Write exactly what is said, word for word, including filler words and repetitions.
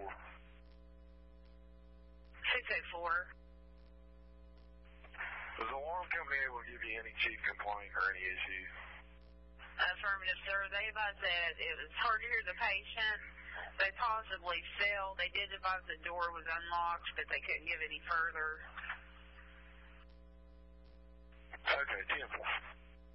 for? six oh four. Was the alarm company able to give you any chief complaint or any issue? Affirmative, sir. They advised that it was hard to hear the patient. They possibly fell. They did advise the door was unlocked, but they couldn't give any further. Okay, ten four.